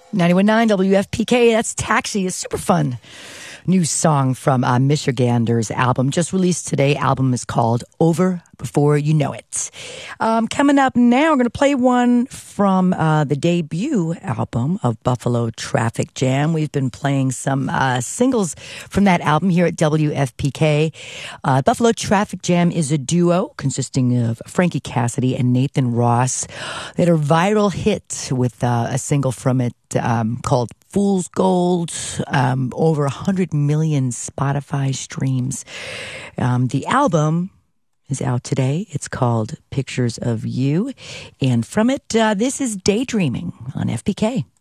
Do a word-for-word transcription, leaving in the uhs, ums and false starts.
ninety-one point nine W F P K, that's Taxi, a super fun new song from uh, Michigander's album, just released today. Album is called Over Before You Know It. Um, coming up now, we're going to play one from uh, the debut album of Buffalo Traffic Jam. We've been playing some uh, singles from that album here at W F P K. Uh, Buffalo Traffic Jam is a duo consisting of Frankie Cassidy and Nathan Ross. They had a viral hit with uh, a single from it um, called Fool's Gold, um, over one hundred million Spotify streams. Um, the album is out today. It's called Pictures of You. And from it, uh, this is Daydreaming on F P K.